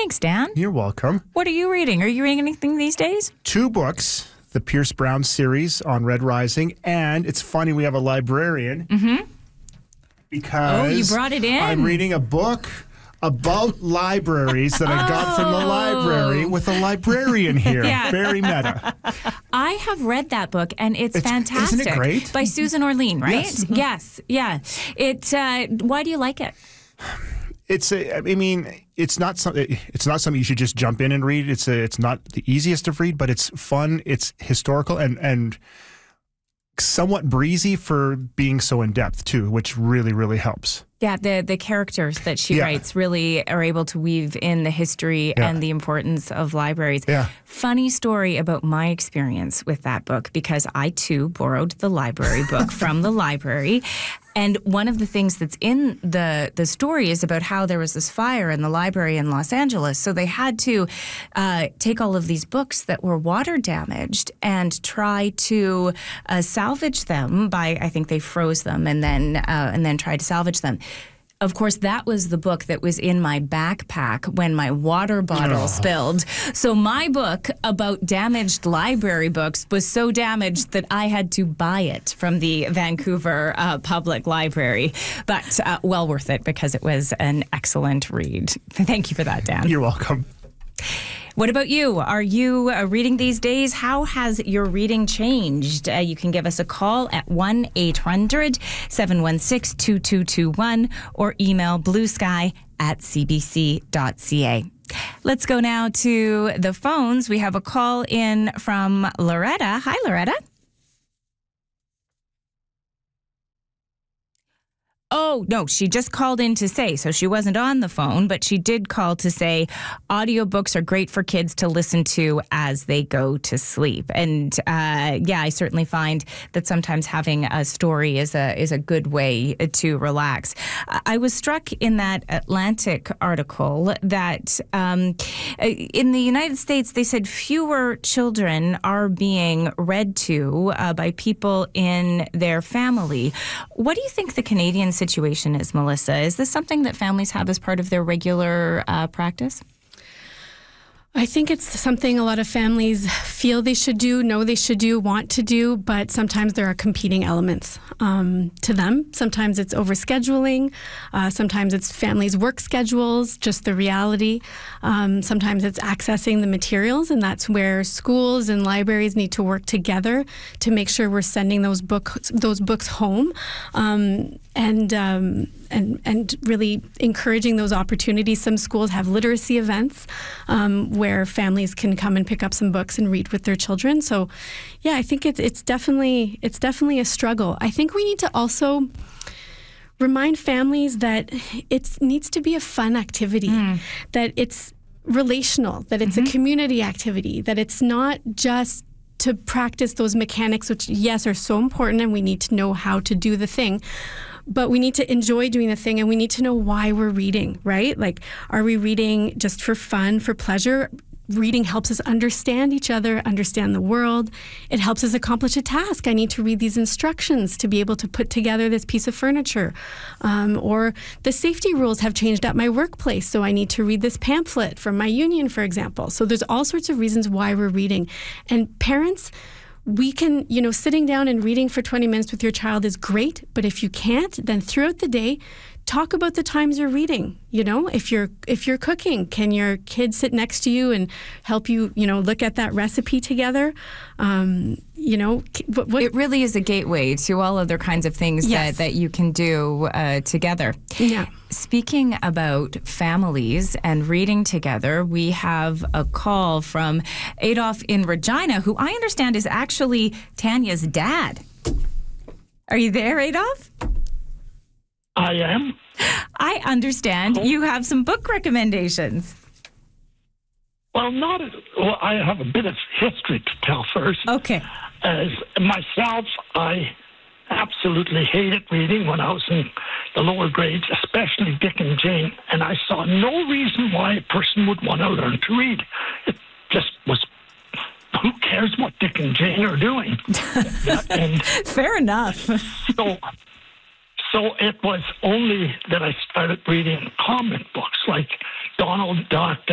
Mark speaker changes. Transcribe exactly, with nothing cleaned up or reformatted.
Speaker 1: Thanks, Dan.
Speaker 2: You're welcome.
Speaker 1: What are you reading? Are you reading anything these days?
Speaker 2: Two books, the Pierce Brown series on Red Rising, and it's funny we have a librarian
Speaker 1: Mm-hmm.
Speaker 2: because
Speaker 1: Oh, you brought it in.
Speaker 2: I'm reading a book about libraries that I got from the
Speaker 1: Oh.
Speaker 2: library with a librarian here.
Speaker 1: Yeah.
Speaker 2: Very meta.
Speaker 1: I have read that book, and it's,
Speaker 2: It's-
Speaker 1: fantastic.
Speaker 2: isn't it great?
Speaker 1: By Susan Orlean, right?
Speaker 2: Yes.
Speaker 1: Yes, yeah. It. Uh, why do you like it?
Speaker 2: It's a, I mean, it's not something. It's not something you should just jump in and read. It's a, It's not the easiest to read, but it's fun. It's historical and and somewhat breezy for being so in depth too, which really really helps.
Speaker 1: Yeah, the the characters that she
Speaker 2: Yeah.
Speaker 1: writes really are able to weave in the history
Speaker 2: Yeah.
Speaker 1: and the importance of libraries.
Speaker 2: Yeah.
Speaker 1: Funny story about my experience with that book, because I too borrowed the library book from the library. And one of the things that's in the, the story is about how there was this fire in the library in Los Angeles. So they had to uh, take all of these books that were water damaged and try to uh, salvage them by, I think they froze them and then uh, and then tried to salvage them. Of course, that was the book that was in my backpack when my water bottle
Speaker 2: Oh.
Speaker 1: spilled. So my book about damaged library books was so damaged that I had to buy it from the Vancouver uh, Public Library. But uh, well worth it because it was an excellent read. Thank you for that, Dan.
Speaker 2: You're welcome.
Speaker 1: What about you? Are you uh, reading these days? How has your reading changed? Uh, you can give us a call at one eight hundred seven one six two two two one or email bluesky at c b c dot c a. Let's go now to the phones. We have a call in from Loretta. Hi, Loretta. Oh, no, she just called in to say, so she wasn't on the phone, but she did call to say audiobooks are great for kids to listen to as they go to sleep. And uh, yeah, I certainly find that sometimes having a story is a is a good way to relax. I was struck in that Atlantic article that um, in the United States, they said fewer children are being read to uh, by people in their family. What do you think the Canadian situation is, Melissa? Is this something that families have as part of their regular uh, practice?
Speaker 3: I think it's something a lot of families feel they should do, know they should do, want to do, but sometimes there are competing elements um, to them. Sometimes it's overscheduling. Uh, sometimes it's families' work schedules, just the reality. Um, sometimes it's accessing the materials, and that's where schools and libraries need to work together to make sure we're sending those books those books home, um, and um, and and really encouraging those opportunities. Some schools have literacy events um, where families can come and pick up some books and read with their children. So, yeah, I think it's it's definitely it's definitely a struggle. I think we need to also remind families that it needs to be a fun activity, mm. that it's relational, that it's mm-hmm. a community activity, that it's not just to practice those mechanics, which, yes, are so important, and we need to know how to do the thing. But we need to enjoy doing the thing, and we need to know why we're reading, right? Like, are we reading just for fun, for pleasure? Reading helps us understand each other, understand the world. It helps us accomplish a task. I need to read these instructions to be able to put together this piece of furniture. Um, or the safety rules have changed at my workplace, so I need to read this pamphlet from my union, for example. So there's all sorts of reasons why we're reading. And parents, we can, you know, sitting down and reading for twenty minutes with your child is great, but if you can't, then throughout the day, talk about the times you're reading. You know, if you're if you're cooking, can your kid sit next to you and help you, you know, look at that recipe together? Um, you know, what, what
Speaker 1: it really is a gateway to all other kinds of things
Speaker 3: yes.
Speaker 1: that, that you can do uh, together.
Speaker 3: Yeah.
Speaker 1: Speaking about families and reading together, we have a call from Adolf in Regina, who I understand is actually Tanya's dad. Are you there, Adolf?
Speaker 4: I am.
Speaker 1: I understand you have some book recommendations.
Speaker 4: Well, not. Well, I have a bit of history to tell first.
Speaker 1: Okay.
Speaker 4: As myself, I absolutely hated reading when I was in the lower grades, especially Dick and Jane, and I saw no reason why a person would want to learn to read. It just was. Who cares what Dick and Jane are doing? and
Speaker 1: Fair enough.
Speaker 4: so. So it was only that I started reading comic books like Donald Duck